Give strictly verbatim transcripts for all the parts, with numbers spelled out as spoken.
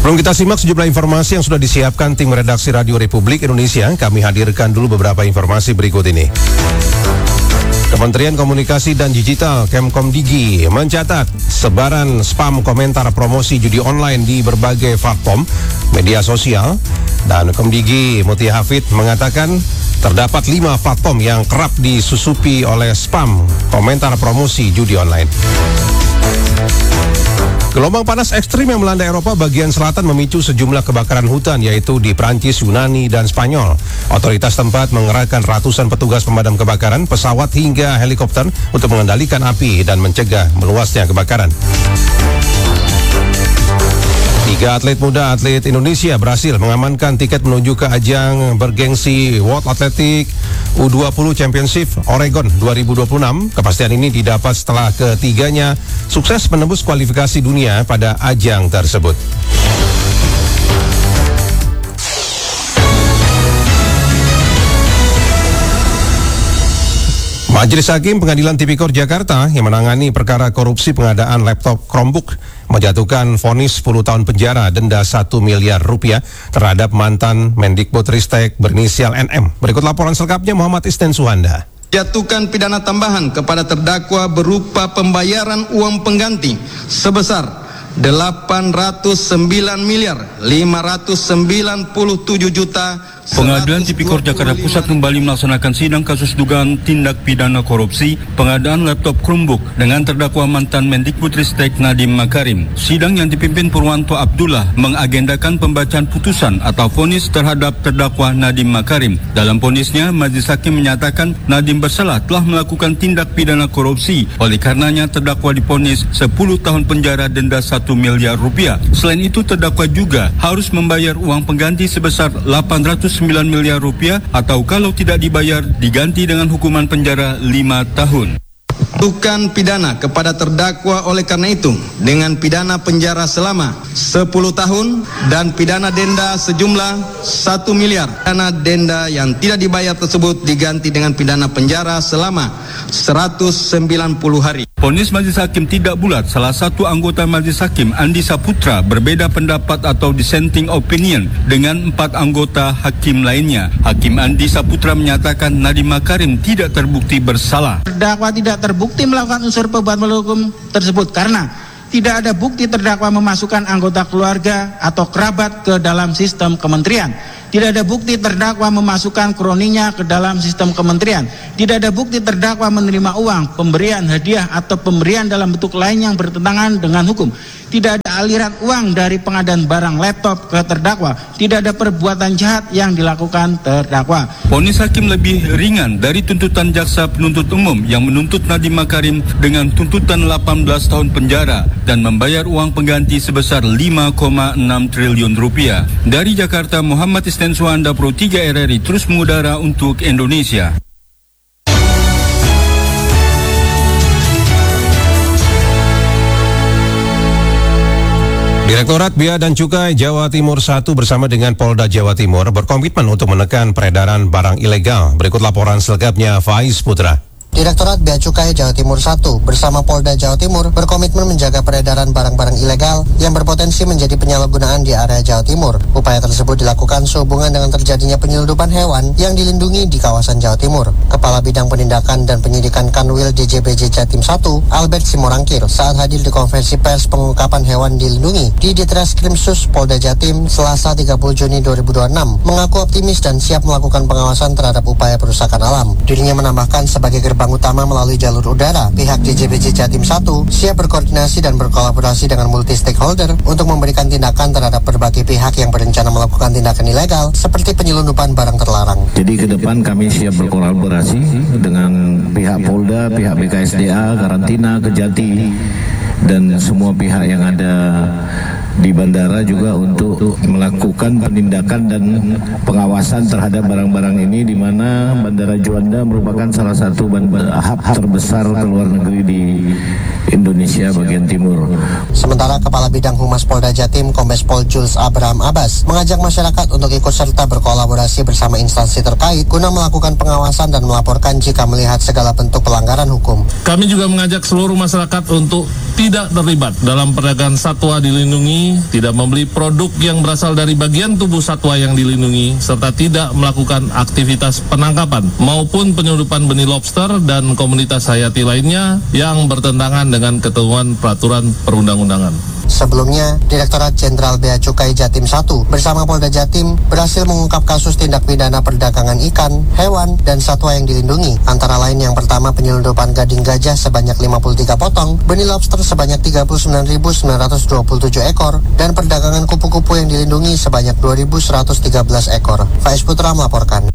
Sebelum kita simak sejumlah informasi yang sudah disiapkan tim redaksi Radio Republik Indonesia, kami hadirkan dulu beberapa informasi berikut ini. Kementerian Komunikasi dan Digital Kemkomdigi mencatat sebaran spam komentar promosi judi online di berbagai platform media sosial, dan Komdigi Mutia Hafid mengatakan terdapat lima platform yang kerap disusupi oleh spam komentar promosi judi online. Gelombang panas ekstrim yang melanda Eropa bagian selatan memicu sejumlah kebakaran hutan, yaitu di Prancis, Yunani, dan Spanyol. Otoritas tempat mengerahkan ratusan petugas pemadam kebakaran, pesawat hingga helikopter untuk mengendalikan api dan mencegah meluasnya kebakaran. Tiga atlet muda atlet Indonesia berhasil mengamankan tiket menuju ke ajang bergengsi World Athletic U dua puluh Championship Oregon dua ribu dua puluh enam. Kepastian ini didapat setelah ketiganya sukses menembus kualifikasi dunia pada ajang tersebut. Majelis Hakim Pengadilan Tipikor Jakarta yang menangani perkara korupsi pengadaan laptop Chromebook menjatuhkan vonis sepuluh tahun penjara denda satu miliar rupiah terhadap mantan Mendikbudristek berinisial N M. Berikut laporan selengkapnya Muhammad Isnen Suhanda. Jatuhkan pidana tambahan kepada terdakwa berupa pembayaran uang pengganti sebesar delapan ratus sembilan miliar lima ratus sembilan puluh tujuh juta. Pengadilan Tipikor Jakarta Pusat kembali melaksanakan sidang kasus dugaan tindak pidana korupsi pengadaan laptop Chromebook dengan terdakwa mantan Mendikbudristek Nadiem Makarim. Sidang yang dipimpin Purwanto Abdullah mengagendakan pembacaan putusan atau vonis terhadap terdakwa Nadiem Makarim. Dalam vonisnya, Majelis Hakim menyatakan Nadiem bersalah telah melakukan tindak pidana korupsi. Oleh karenanya terdakwa divonis sepuluh tahun penjara denda satu miliar rupiah. Selain itu terdakwa juga harus membayar uang pengganti sebesar delapan ratus sembilan miliar rupiah atau kalau tidak dibayar diganti dengan hukuman penjara lima tahun. Jatuhkan pidana kepada terdakwa oleh karena itu dengan pidana penjara selama sepuluh tahun dan pidana denda sejumlah satu miliar. Pidana denda yang tidak dibayar tersebut diganti dengan pidana penjara selama seratus sembilan puluh hari. Vonis Majelis Hakim tidak bulat. Salah satu anggota Majelis Hakim, Andi Saputra, berbeda pendapat atau dissenting opinion dengan empat anggota hakim lainnya. Hakim Andi Saputra menyatakan Nadiem Makarim tidak terbukti bersalah. Terdakwa tidak terbukti melakukan unsur perbuatan melawan hukum tersebut karena tidak ada bukti terdakwa memasukkan anggota keluarga atau kerabat ke dalam sistem kementerian. Tidak ada bukti terdakwa memasukkan kroninya ke dalam sistem kementerian. Tidak ada bukti terdakwa menerima uang, pemberian hadiah atau pemberian dalam bentuk lain yang bertentangan dengan hukum. Tidak ada aliran uang dari pengadaan barang laptop ke terdakwa. Tidak ada perbuatan jahat yang dilakukan terdakwa. Vonis hakim lebih ringan dari tuntutan jaksa penuntut umum yang menuntut Nadiem Makarim dengan tuntutan delapan belas tahun penjara dan membayar uang pengganti sebesar lima koma enam triliun rupiah. Dari Jakarta, Muhammad Isnen Suhanda, Pro tiga R R I terus mengudara untuk Indonesia. Direktorat Bea dan Cukai Jawa Timur satu bersama dengan Polda Jawa Timur berkomitmen untuk menekan peredaran barang ilegal. Berikut laporan selengkapnya Faiz Putra. Direktorat Bea Cukai Jawa Timur satu bersama Polda Jawa Timur berkomitmen menjaga peredaran barang-barang ilegal yang berpotensi menjadi penyalahgunaan di area Jawa Timur. Upaya tersebut dilakukan sehubungan dengan terjadinya penyelundupan hewan yang dilindungi di kawasan Jawa Timur. Kepala Bidang Penindakan dan Penyidikan Kanwil D J B J Jatim satu, Albert Simorangkir, saat hadir di konferensi pers pengungkapan hewan dilindungi di Ditreskrimsus Polda Jatim Selasa tiga puluh Juni dua ribu dua puluh enam, mengaku optimis dan siap melakukan pengawasan terhadap upaya perusakan alam. Dirinya menambahkan sebagai gerbang Bank utama melalui jalur udara, pihak D J B J Jatim satu siap berkoordinasi dan berkolaborasi dengan multi stakeholder untuk memberikan tindakan terhadap berbagai pihak yang berencana melakukan tindakan ilegal seperti penyelundupan barang terlarang. Jadi ke depan kami siap berkolaborasi dengan pihak Polda, pihak B K S D A, karantina, Kejati, dan semua pihak yang ada di bandara juga untuk melakukan penindakan dan pengawasan terhadap barang-barang ini, di mana Bandara Juanda merupakan salah satu hub terbesar ke luar negeri di Indonesia bagian timur. Sementara Kepala Bidang Humas Polda Jatim Kombes Pol Jules Abraham Abbas mengajak masyarakat untuk ikut serta berkolaborasi bersama instansi terkait guna melakukan pengawasan dan melaporkan jika melihat segala bentuk pelanggaran hukum. Kami juga mengajak seluruh masyarakat untuk tidak terlibat dalam perdagangan satwa dilindungi dilindungi, tidak membeli produk yang berasal dari bagian tubuh satwa yang dilindungi, serta tidak melakukan aktivitas penangkapan maupun penyelundupan benih lobster dan komunitas hayati lainnya yang bertentangan dengan ketentuan peraturan perundang-undangan. Sebelumnya, Direktorat Jenderal Bea Cukai Jatim satu bersama Polda Jatim berhasil mengungkap kasus tindak pidana perdagangan ikan, hewan, dan satwa yang dilindungi. Antara lain yang pertama penyelundupan gading gajah sebanyak lima puluh tiga potong, benih lobster sebanyak tiga puluh sembilan ribu sembilan ratus dua puluh tujuh ekor, dan perdagangan kupu-kupu yang dilindungi sebanyak dua ribu seratus tiga belas ekor. Faiz Putra melaporkan.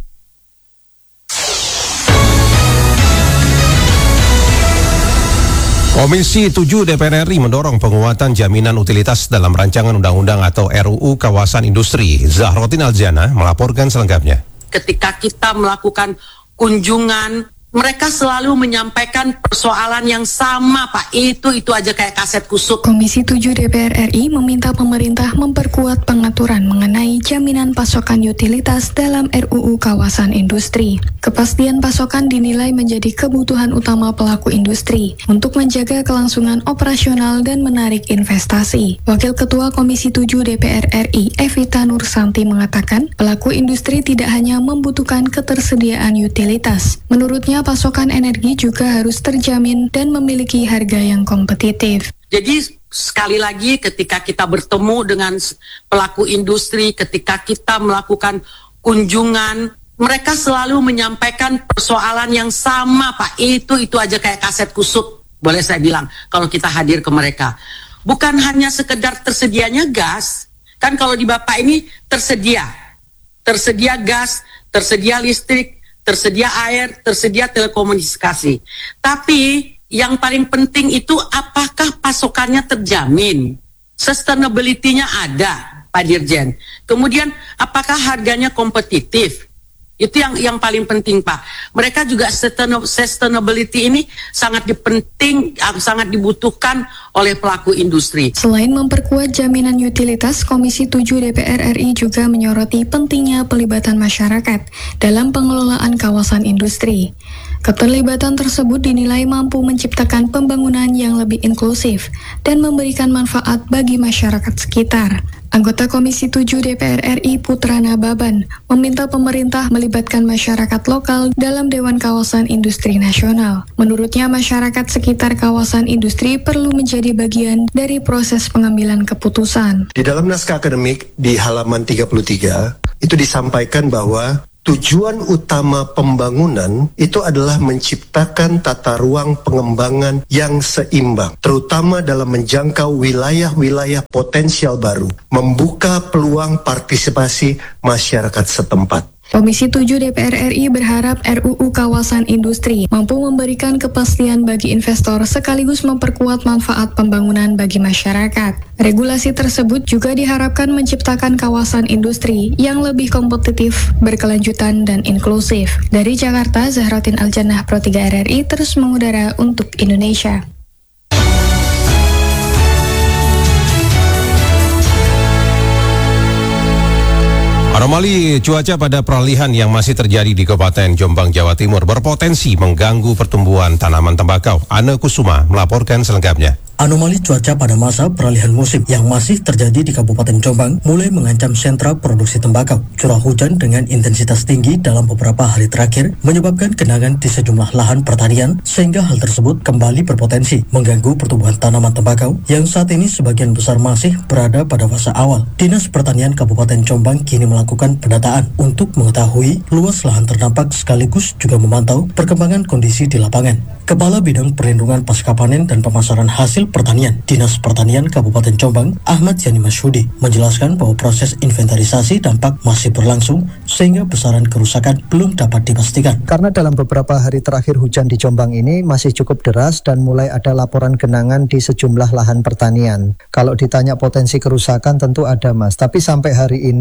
Komisi tujuh D P R R I mendorong penguatan jaminan utilitas dalam rancangan undang-undang atau R U U Kawasan Industri. Zahrotin Aljana melaporkan selengkapnya. Ketika kita melakukan kunjungan, mereka selalu menyampaikan persoalan yang sama, Pak. Itu itu aja kayak kaset kusut. Komisi tujuh D P R R I meminta pemerintah memperkuat pengaturan mengenai jaminan pasokan utilitas dalam R U U Kawasan Industri. Kepastian pasokan dinilai menjadi kebutuhan utama pelaku industri untuk menjaga kelangsungan operasional dan menarik investasi. Wakil Ketua Komisi tujuh D P R R I, Evita Nursanti mengatakan, pelaku industri tidak hanya membutuhkan ketersediaan utilitas. Menurutnya, pasokan energi juga harus terjamin dan memiliki harga yang kompetitif. Jadi sekali lagi ketika kita bertemu dengan pelaku industri, ketika kita melakukan kunjungan, mereka selalu menyampaikan persoalan yang sama, Pak. Itu itu aja kayak kaset kusut, boleh saya bilang, kalau kita hadir ke mereka. Bukan hanya sekedar tersedianya gas, kan kalau di Bapak ini tersedia, tersedia gas, tersedia listrik, tersedia air, tersedia telekomunikasi. Tapi yang paling penting itu apakah pasokannya terjamin? Sustainability-nya ada, Pak Dirjen. Kemudian apakah harganya kompetitif? Itu yang yang paling penting, Pak. Mereka juga sustainability ini sangat penting, sangat dibutuhkan oleh pelaku industri. Selain memperkuat jaminan utilitas, Komisi tujuh D P R R I juga menyoroti pentingnya pelibatan masyarakat dalam pengelolaan kawasan industri. Keterlibatan tersebut dinilai mampu menciptakan pembangunan yang lebih inklusif dan memberikan manfaat bagi masyarakat sekitar. Anggota Komisi tujuh D P R R I Putra Nababan meminta pemerintah melibatkan masyarakat lokal dalam Dewan Kawasan Industri Nasional. Menurutnya, masyarakat sekitar kawasan industri perlu menjadi bagian dari proses pengambilan keputusan. Di dalam naskah akademik di halaman tiga puluh tiga itu disampaikan bahwa tujuan utama pembangunan itu adalah menciptakan tata ruang pengembangan yang seimbang, terutama dalam menjangkau wilayah-wilayah potensial baru, membuka peluang partisipasi masyarakat setempat. Komisi tujuh D P R R I berharap R U U Kawasan Industri mampu memberikan kepastian bagi investor sekaligus memperkuat manfaat pembangunan bagi masyarakat. Regulasi tersebut juga diharapkan menciptakan kawasan industri yang lebih kompetitif, berkelanjutan, dan inklusif. Dari Jakarta, Zahrotin Aljannah, Pro tiga R R I terus mengudara untuk Indonesia. Anomali cuaca pada peralihan yang masih terjadi di Kabupaten Jombang, Jawa Timur berpotensi mengganggu pertumbuhan tanaman tembakau. Ane Kusuma melaporkan selengkapnya. Anomali cuaca pada masa peralihan musim yang masih terjadi di Kabupaten Jombang mulai mengancam sentra produksi tembakau. Curah hujan dengan intensitas tinggi dalam beberapa hari terakhir menyebabkan genangan di sejumlah lahan pertanian, sehingga hal tersebut kembali berpotensi mengganggu pertumbuhan tanaman tembakau yang saat ini sebagian besar masih berada pada fase awal. Dinas Pertanian Kabupaten Jombang kini melakukan pendataan untuk mengetahui luas lahan terdampak sekaligus juga memantau perkembangan kondisi di lapangan. Kepala Bidang Perlindungan Pasca Panen dan Pemasaran Hasil Pertanian Dinas Pertanian Kabupaten Jombang, Ahmad Yani Masyudi, menjelaskan bahwa proses inventarisasi dampak masih berlangsung sehingga besaran kerusakan belum dapat dipastikan. Karena dalam beberapa hari terakhir hujan di Jombang ini masih cukup deras dan mulai ada laporan genangan di sejumlah lahan pertanian. Kalau ditanya potensi kerusakan tentu ada, Mas, tapi sampai hari ini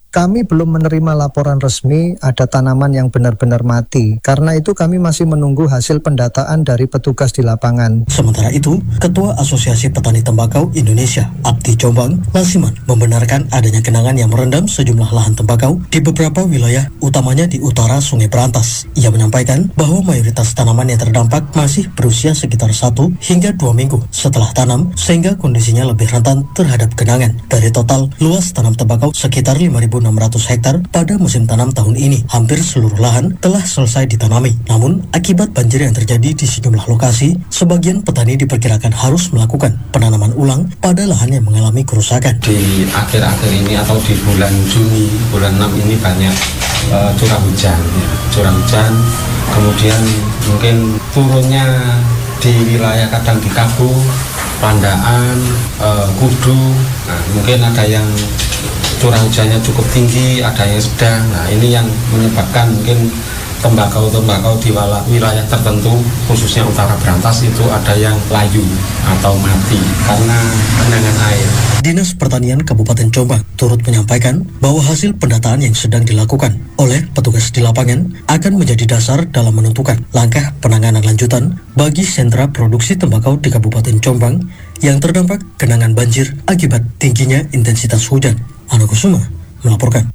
kami belum menerima laporan resmi ada tanaman yang benar-benar mati. Karena itu kami masih menunggu hasil pendataan dari petugas di lapangan. Sementara itu, Ketua Asosiasi Petani Tembakau Indonesia, Abdi Jombang, Lasiman, membenarkan adanya genangan yang merendam sejumlah lahan tembakau di beberapa wilayah, utamanya di utara Sungai Berantas. Ia menyampaikan bahwa mayoritas tanaman yang terdampak masih berusia sekitar satu hingga dua minggu setelah tanam, sehingga kondisinya lebih rentan terhadap genangan. Dari total luas tanam tembakau sekitar lima ribu enam ratus hektar pada musim tanam tahun ini, hampir seluruh lahan telah selesai ditanami. Namun, akibat banjir yang terjadi di sejumlah lokasi, sebagian petani diperkirakan harus melakukan penanaman ulang pada lahan yang mengalami kerusakan. Di akhir-akhir ini atau di bulan Juni, bulan enam ini banyak uh, curah hujan, ya. curah hujan, kemudian mungkin turunnya di wilayah kadang di Kabu, Pandaan, uh, Kudu, nah, mungkin ada yang curah hujannya cukup tinggi, ada yang sedang. Nah, ini yang menyebabkan mungkin tembakau-tembakau di wilayah tertentu, khususnya utara Berantas itu ada yang layu atau mati karena genangan air. Dinas Pertanian Kabupaten Jombang turut menyampaikan bahwa hasil pendataan yang sedang dilakukan oleh petugas di lapangan akan menjadi dasar dalam menentukan langkah penanganan lanjutan bagi sentra produksi tembakau di Kabupaten Jombang yang terdampak genangan banjir akibat tingginya intensitas hujan. Ana Kusuma melaporkan.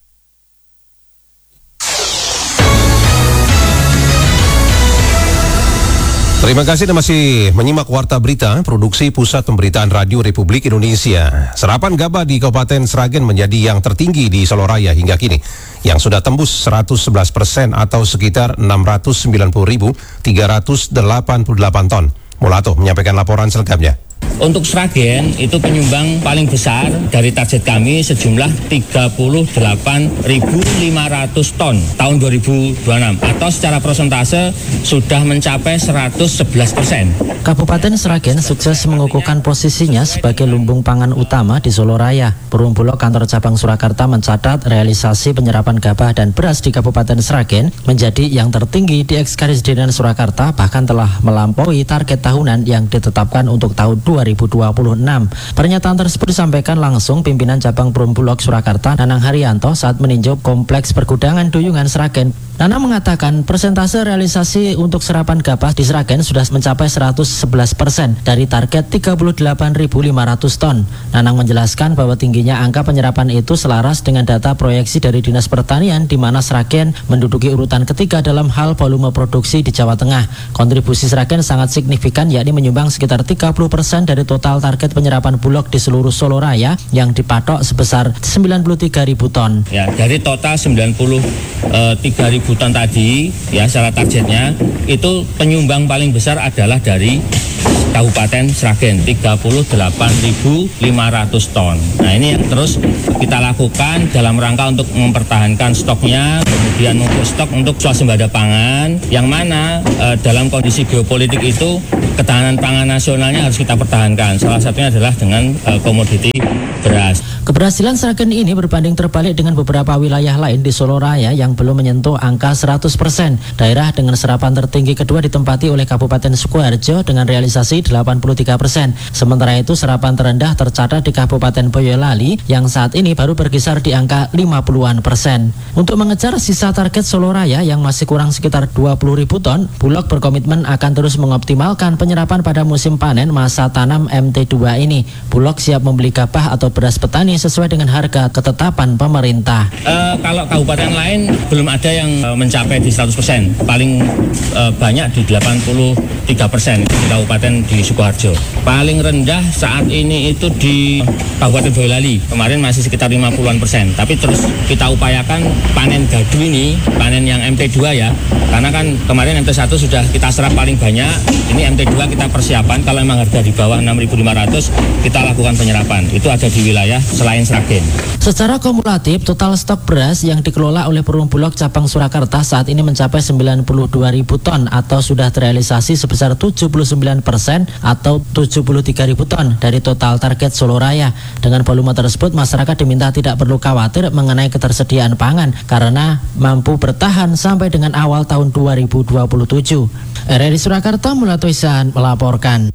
Terima kasih Anda masih menyimak Warta Berita, produksi Pusat Pemberitaan Radio Republik Indonesia. Serapan gabah di Kabupaten Sragen menjadi yang tertinggi di Solo Raya hingga kini, yang sudah tembus seratus sebelas persen atau sekitar enam ratus sembilan puluh ribu tiga ratus delapan puluh delapan ton. Mulato menyampaikan laporan selengkapnya. Untuk Sragen itu penyumbang paling besar dari target kami sejumlah tiga puluh delapan ribu lima ratus ton tahun dua ribu dua puluh enam atau secara persentase sudah mencapai seratus sebelas persen. Kabupaten Sragen sukses mengukuhkan posisinya sebagai lumbung pangan utama di Solo Raya. Perum Bulog Kantor Cabang Surakarta mencatat realisasi penyerapan gabah dan beras di Kabupaten Sragen menjadi yang tertinggi di Ekskarisidenan Surakarta, bahkan telah melampaui target tahunan yang ditetapkan untuk tahun dua ribu dua puluh enam. Pernyataan tersebut disampaikan langsung pimpinan cabang Perum Bulog Surakarta, Nanang Haryanto, saat meninjau kompleks pergudangan Duyungan Sragen. Nanang mengatakan persentase realisasi untuk serapan gabah di Sragen sudah mencapai seratus sebelas persen dari target tiga puluh delapan ribu lima ratus ton. Nanang menjelaskan bahwa tingginya angka penyerapan itu selaras dengan data proyeksi dari Dinas Pertanian, di mana Sragen menduduki urutan ketiga dalam hal volume produksi di Jawa Tengah. Kontribusi Sragen sangat signifikan, yakni menyumbang sekitar tiga puluh persen dari total target penyerapan Bulog di seluruh Solo Raya yang dipatok sebesar sembilan puluh tiga ribu ton. Ya, dari total sembilan puluh tiga ribu ton tadi, ya secara targetnya itu penyumbang paling besar adalah dari Kabupaten Sragen, tiga puluh delapan ribu lima ratus ton. Nah, ini yang terus kita lakukan dalam rangka untuk mempertahankan stoknya, kemudian untuk stok untuk swasembada pangan, yang mana e, dalam kondisi geopolitik itu ketahanan pangan nasionalnya harus kita pertahankan. Salah satunya adalah dengan e, komoditi beras. Keberhasilan Sragen ini berbanding terbalik dengan beberapa wilayah lain di Solo Raya yang belum menyentuh angka seratus persen. Daerah dengan serapan tertinggi kedua ditempati oleh Kabupaten Sukoharjo dengan realisasi delapan puluh tiga persen. Sementara itu serapan terendah tercatat di Kabupaten Boyolali yang saat ini baru berkisar di angka lima puluhan persen. Untuk mengejar sisa target Solo Raya yang masih kurang sekitar dua puluh ribu ton, Bulog berkomitmen akan terus mengoptimalkan penyerapan pada musim panen masa tanam M T dua ini. Bulog siap membeli gabah atau beras petani sesuai dengan harga ketetapan pemerintah. Uh, kalau kabupaten lain belum ada yang uh, mencapai di seratus persen, paling uh, banyak di delapan puluh tiga persen di kabupaten di Sukoharjo. Paling rendah saat ini itu di Kabupaten Boyolali, kemarin masih sekitar lima puluhan persen, tapi terus kita upayakan panen gadu ini, panen yang M T dua ya, karena kan kemarin M T satu sudah kita serap paling banyak, ini M T dua kita persiapan, kalau memang harga di bawah enam ribu lima ratus kita lakukan penyerapan, itu ada di wilayah selain Sragen. Secara kumulatif, total stok beras yang dikelola oleh Perum Bulog Cabang Surakarta saat ini mencapai sembilan puluh dua ribu ton atau sudah terrealisasi sebesar tujuh puluh sembilan persen atau tujuh puluh tiga ribu ton dari total target Solo Raya. Dengan volume tersebut, masyarakat diminta tidak perlu khawatir mengenai ketersediaan pangan karena mampu bertahan sampai dengan awal tahun dua ribu dua puluh tujuh. R R I Surakarta, Mulato Ihsan melaporkan.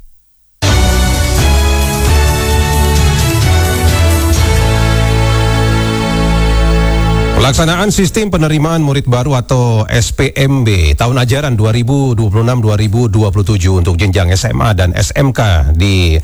Pelaksanaan sistem penerimaan murid baru atau S P M B tahun ajaran dua ribu dua puluh enam dua ribu dua puluh tujuh untuk jenjang S M A dan S M K di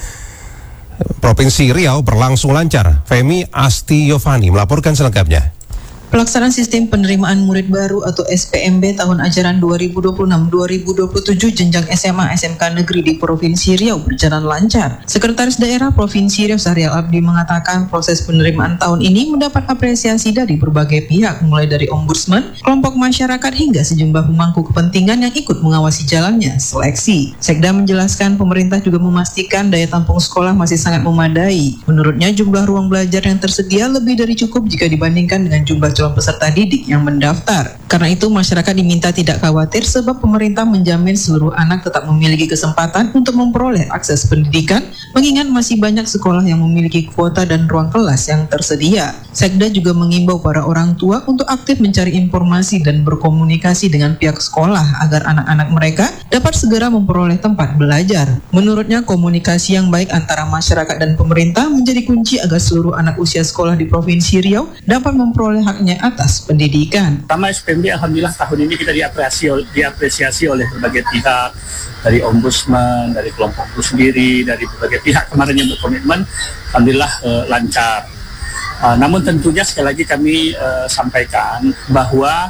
Provinsi Riau berlangsung lancar. Femi Astiyovani melaporkan selengkapnya. Pelaksanaan sistem penerimaan murid baru atau S P M B tahun ajaran dua ribu dua puluh enam dua ribu dua puluh tujuh jenjang S M A S M K negeri di Provinsi Riau berjalan lancar. Sekretaris Daerah Provinsi Riau Syahrial Abdi mengatakan proses penerimaan tahun ini mendapat apresiasi dari berbagai pihak, mulai dari Ombudsman, kelompok masyarakat hingga sejumlah pemangku kepentingan yang ikut mengawasi jalannya seleksi. Sekda menjelaskan pemerintah juga memastikan daya tampung sekolah masih sangat memadai. Menurutnya jumlah ruang belajar yang tersedia lebih dari cukup jika dibandingkan dengan jumlah peserta didik yang mendaftar. Karena itu masyarakat diminta tidak khawatir sebab pemerintah menjamin seluruh anak tetap memiliki kesempatan untuk memperoleh akses pendidikan, mengingat masih banyak sekolah yang memiliki kuota dan ruang kelas yang tersedia. Sekda juga mengimbau para orang tua untuk aktif mencari informasi dan berkomunikasi dengan pihak sekolah agar anak-anak mereka dapat segera memperoleh tempat belajar. Menurutnya komunikasi yang baik antara masyarakat dan pemerintah menjadi kunci agar seluruh anak usia sekolah di Provinsi Riau dapat memperoleh haknya atas pendidikan. Pertama S P M B alhamdulillah tahun ini kita diapresiasi, diapresiasi oleh berbagai pihak, dari Ombudsman, dari kelompok itu sendiri, dari berbagai pihak kemarin yang berkomitmen, alhamdulillah uh, lancar. Uh, namun tentunya sekali lagi kami uh, sampaikan bahwa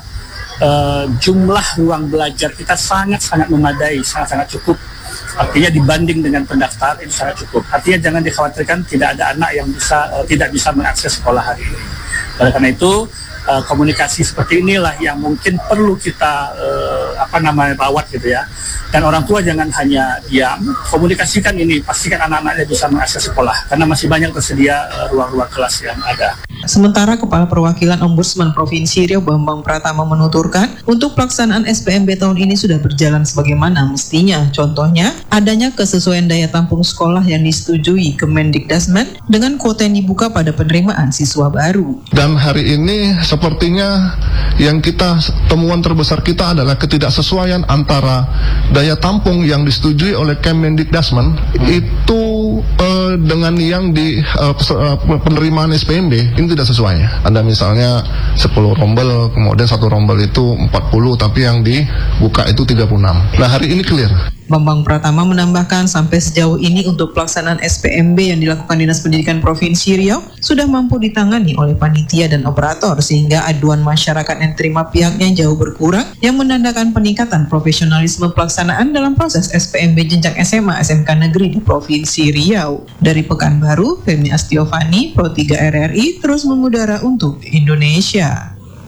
uh, jumlah ruang belajar kita sangat-sangat memadai, sangat-sangat cukup. Artinya dibanding dengan pendaftar itu sangat cukup. Artinya jangan dikhawatirkan tidak ada anak yang bisa uh, tidak bisa mengakses sekolah hari ini. Oleh karena itu uh, komunikasi seperti inilah yang mungkin perlu kita uh, apa namanya rawat gitu ya. Dan orang tua jangan hanya diam, komunikasikan ini, pastikan anak-anaknya bisa mengakses sekolah karena masih banyak tersedia uh, ruang-ruang kelas yang ada. Sementara Kepala Perwakilan Ombudsman Provinsi Riau Bambang Pratama menuturkan untuk pelaksanaan S P M B tahun ini sudah berjalan sebagaimana mestinya. Contohnya adanya kesesuaian daya tampung sekolah yang disetujui Kemendikdasmen dengan kuota yang dibuka pada penerimaan siswa baru. Dan hari ini sepertinya yang kita temuan terbesar kita adalah ketidaksesuaian antara daya tampung yang disetujui oleh Kemendikdasmen hmm. itu uh, dengan yang di uh, penerimaan S P M B ini tidak sesuai. Ada misalnya sepuluh rombel, kemudian satu rombel itu empat puluh, tapi yang dibuka itu tiga puluh enam. Nah hari ini clear. Bambang Pratama menambahkan sampai sejauh ini untuk pelaksanaan S P M B yang dilakukan Dinas Pendidikan Provinsi Riau sudah mampu ditangani oleh panitia dan operator sehingga aduan masyarakat yang terima pihaknya jauh berkurang yang menandakan peningkatan profesionalisme pelaksanaan dalam proses S P M B jenjang S M A S M K negeri di Provinsi Riau. Dari Pekanbaru, Femi Astiyovani, Pro tiga R R I terus mengudara untuk Indonesia.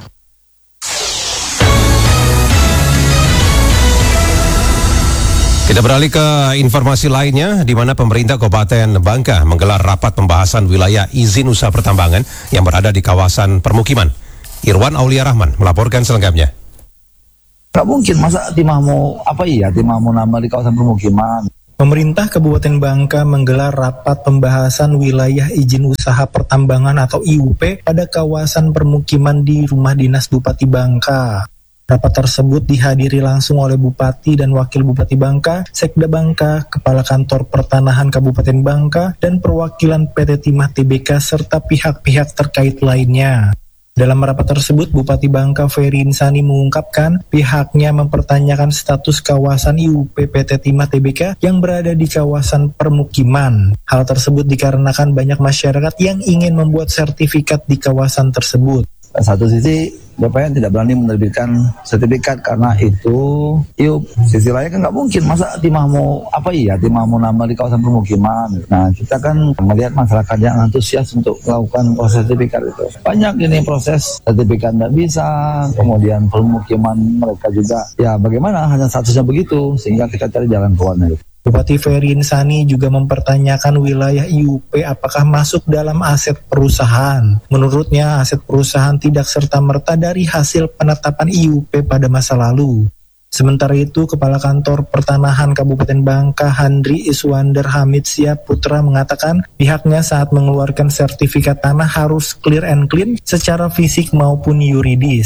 Kita beralih ke informasi lainnya, di mana pemerintah Kabupaten Bangka menggelar rapat pembahasan wilayah izin usaha pertambangan yang berada di kawasan permukiman. Irwan Aulia Rahman melaporkan selengkapnya. Gak mungkin, masa timah mau, apa iya, timah mau nambah di kawasan permukiman. Pemerintah Kabupaten Bangka menggelar rapat pembahasan wilayah izin usaha pertambangan atau I U P pada kawasan permukiman di Rumah Dinas Bupati Bangka. Rapat tersebut dihadiri langsung oleh Bupati dan Wakil Bupati Bangka, Sekda Bangka, Kepala Kantor Pertanahan Kabupaten Bangka, dan perwakilan P T Timah T B K serta pihak-pihak terkait lainnya. Dalam rapat tersebut, Bupati Bangka Ferry Insani mengungkapkan pihaknya mempertanyakan status kawasan I U P P T Timah T B K yang berada di kawasan permukiman. Hal tersebut dikarenakan banyak masyarakat yang ingin membuat sertifikat di kawasan tersebut. Satu sisi B P N tidak berani menerbitkan sertifikat karena itu I U P. Sisi lain kan nggak mungkin, masa timah mau apa iya timah mau nambah di kawasan permukiman. Nah kita kan melihat masyarakat yang antusias untuk melakukan proses sertifikat itu. Banyak ini proses sertifikat nggak bisa, kemudian permukiman mereka juga ya bagaimana hanya statusnya begitu, sehingga kita cari jalan keluarnya. Bupati Ferry Insani juga mempertanyakan wilayah I U P apakah masuk dalam aset perusahaan. Menurutnya aset perusahaan tidak serta-merta dari hasil penetapan I U P pada masa lalu. Sementara itu, Kepala Kantor Pertanahan Kabupaten Bangka Handri Iswander Hamid Siap Putra mengatakan pihaknya saat mengeluarkan sertifikat tanah harus clear and clean secara fisik maupun yuridis.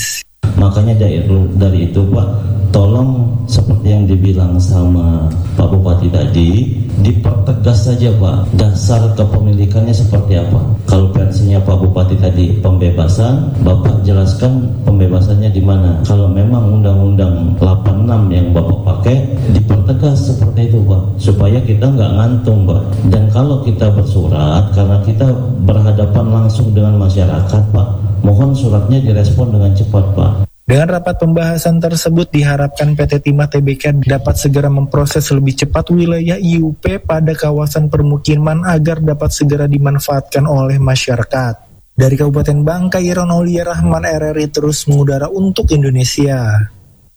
Makanya dari, dari itu Pak, tolong seperti yang dibilang sama Pak Bupati tadi, dipertegas saja Pak, dasar kepemilikannya seperti apa. Kalau versinya Pak Bupati tadi pembebasan, Bapak jelaskan pembebasannya di mana. Kalau memang Undang-Undang delapan puluh enam yang Bapak pakai, dipertegas seperti itu Pak, supaya kita nggak ngantung Pak. Dan kalau kita bersurat, karena kita berhadapan langsung dengan masyarakat Pak, mohon suratnya direspon dengan cepat Pak. Dengan rapat pembahasan tersebut diharapkan P T Timah Tbk dapat segera memproses lebih cepat wilayah I U P pada kawasan permukiman agar dapat segera dimanfaatkan oleh masyarakat. Dari Kabupaten Bangka, Iron Aulia Rahman, R R I terus mengudara untuk Indonesia.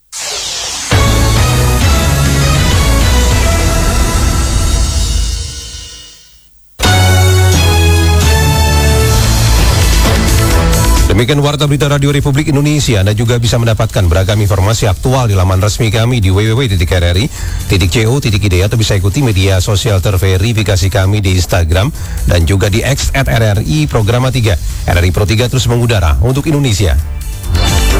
Demikian Warta Berita Radio Republik Indonesia. Anda juga bisa mendapatkan beragam informasi aktual di laman resmi kami di w w w titik r r i titik co titik i d atau bisa ikuti media sosial terverifikasi kami di Instagram dan juga di X at R R I Programa tiga. R R I Pro tiga terus mengudara untuk Indonesia.